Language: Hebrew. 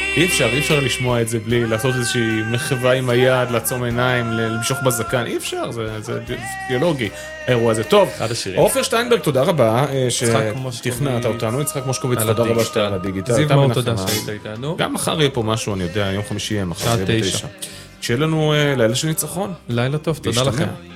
אי אפשר לשמוע את זה בלי לעשות איזושהי מחווה עם היד, לעצום עיניים, למשוך בזקן, אי אפשר, זה ביולוגי, האירוע הזה. טוב, עופר שטיינברג, תודה רבה שתכנעת אותנו, יצחק מושקוביץ, תודה רבה שאתה על הדיגיטל. זיו מאור, תודה שהיית איתנו. גם מחר יהיה פה משהו, אני יודע, יום חמישי יהיה מחר. שעה 9. שיהיה לנו לילה של ניצחון. לילה טוב, תודה לכם.